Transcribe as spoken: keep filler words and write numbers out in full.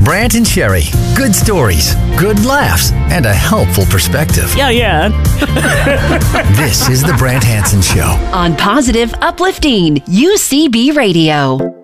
Brant and Sherry. Good stories, good laughs, and a helpful perspective. Yeah, yeah. This is the Brant Hansen Show on Positive Uplifting U C B Radio.